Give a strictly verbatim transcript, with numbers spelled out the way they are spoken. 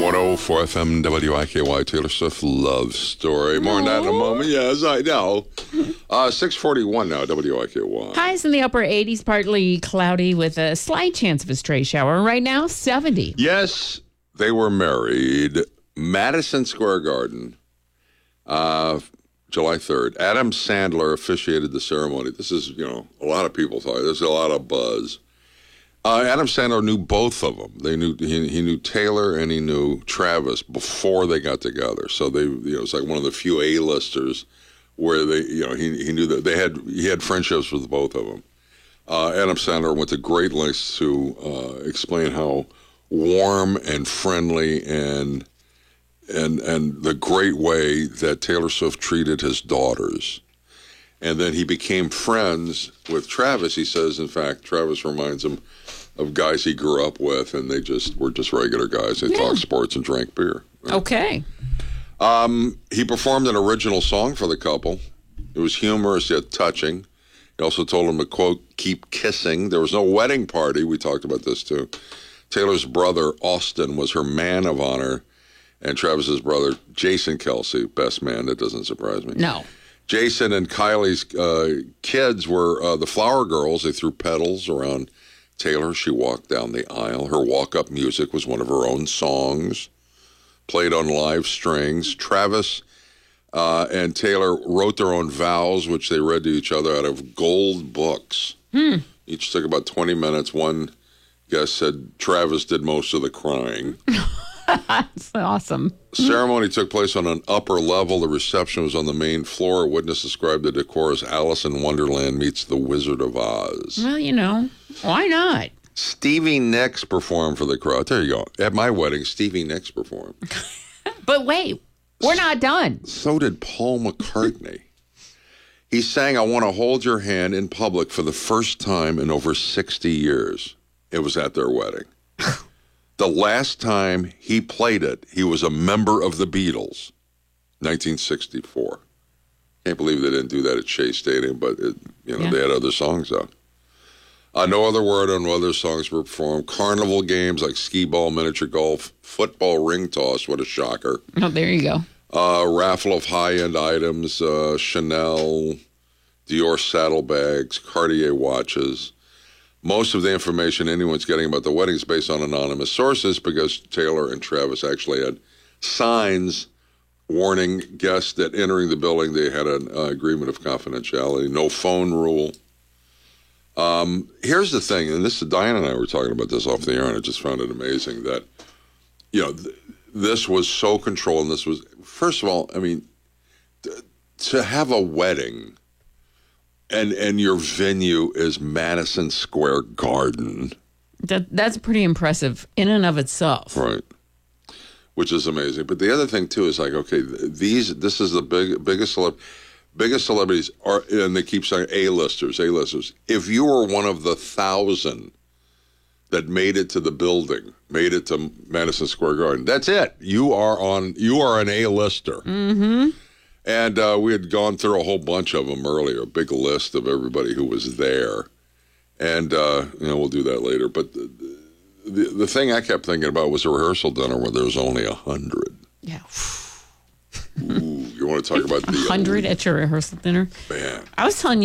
one oh four F M W I K Y, Taylor Swift Love Story. More on that in a moment. Yes, I know. Uh, six forty-one now, W I K Y. Highs in the upper eighties, partly cloudy with a slight chance of a stray shower. Right now, seventy. Yes, they were married. Madison Square Garden, uh, July third. Adam Sandler officiated the ceremony. This is, you know, a lot of people thought. There's a lot of buzz. Uh, Adam Sandler knew both of them. They knew he, he knew Taylor and he knew Travis before they got together. So they, you know, it's like one of the few A-listers where they, you know, he he knew that they had he had friendships with both of them. Uh, Adam Sandler went to great lengths to uh, explain how warm and friendly and and and the great way that Taylor Swift treated his daughters. And then he became friends with Travis. He says, in fact, Travis reminds him of guys he grew up with, and they just were just regular guys. They yeah. talked sports and drank beer. Right? Okay. Um, he performed an original song for the couple. It was humorous yet touching. He also told them to, quote, keep kissing. There was no wedding party. We talked about this, too. Taylor's brother, Austin, was her man of honor, and Travis's brother, Jason Kelce, best man. That doesn't surprise me. No. Jason and Kylie's uh, kids were uh, the Flower Girls. They threw petals around Taylor. She walked down the aisle. Her walk-up music was one of her own songs, played on live strings. Travis uh, and Taylor wrote their own vows, which they read to each other out of gold books. Hmm. Each took about twenty minutes. One guest said Travis did most of the crying. That's awesome. Ceremony took place on an upper level. The reception was on the main floor. A witness described the decor as Alice in Wonderland meets the Wizard of Oz. Well, you know, why not? Stevie Nicks performed for the crowd. There you go. At my wedding, Stevie Nicks performed. But wait, we're not done. So did Paul McCartney. He sang I Want to Hold Your Hand in public for the first time in over sixty years. It was at their wedding. The last time he played it, he was a member of the Beatles, nineteen sixty-four. Can't believe they didn't do that at Shea Stadium, but it, you know yeah. they had other songs out. Uh, no other word on other songs were performed. Carnival games like skee ball, miniature golf, football ring toss. What a shocker! Oh, there you go. Uh, raffle of high-end items: uh, Chanel, Dior saddlebags, Cartier watches. Most of the information anyone's getting about the wedding is based on anonymous sources because Taylor and Travis actually had signs warning guests that entering the building they had an uh, agreement of confidentiality, no phone rule. Um, here's the thing, and this is Diane and I were talking about this off the air, and I just found it amazing that, you know, th- this was so controlled, and this was, first of all, I mean, th- to have a wedding And and your venue is Madison Square Garden. That That's pretty impressive in and of itself. Right. Which is amazing. But the other thing, too, is like, okay, these this is the big biggest celeb, biggest celebrities, are, and they keep saying A-listers, A-listers. If you were one of the thousand that made it to the building, made it to Madison Square Garden, that's it. You are on. You are an A-lister. Mm-hmm. And uh, we had gone through a whole bunch of them earlier, a big list of everybody who was there. And, uh, you know, we'll do that later. But the, the, the thing I kept thinking about was a rehearsal dinner where there was only a hundred. Yeah. Ooh, you want to talk about the... A hundred at your rehearsal dinner? Man. I was telling you.